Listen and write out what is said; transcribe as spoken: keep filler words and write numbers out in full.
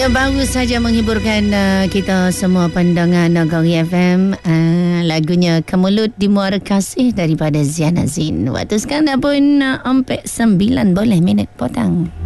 Ya, baru saja menghiburkan uh, kita semua pendengar Nagari F M. Uh, lagunya Kemulut di Muara Kasih daripada Ziana Zain. Waktu sekarang dah pun uh, sampai sembilan boleh minit potong.